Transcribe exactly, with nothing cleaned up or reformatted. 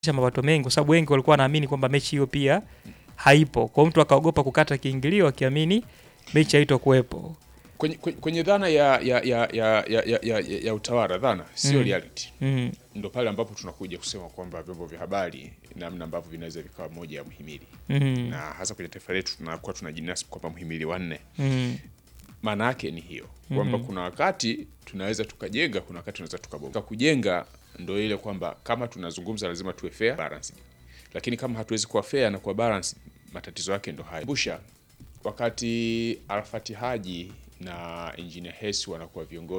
mapato mengi kwa sababu wengi walikuwa wanaamini kwamba mechi hiyo pia haipo. Kwa mtu akaogopa kukata kiingilio akiamini mechi haitokuwepo. Kwenye, kwenye dhana ya ya ya ya ya, ya, ya, ya utawala dhana sio Mm. reality. Mm. Ndio pale ambapo tunakuja kusema kwamba vyombo vya habari namna ambavyo vinaweza vikawa moja ya muhimili. Mm. Na hasa kwenye taifa letu tunakuwa tunajinasibu kwamba muhimili wa nne. Mm. Maana yake ni hiyo kwamba Mm. kuna wakati tunaweza tukajenga, kuna wakati tunaweza tukabomoa. Kujenga ndio ile kwamba kama tunazungumza lazima tuwe fair balance. Lakini kama hatuwezi kuwa fair na kuwa balance, matatizo yake ndio haya. Busha wakati Arafat Haji na Engineer Hersi wanakuwa viongozi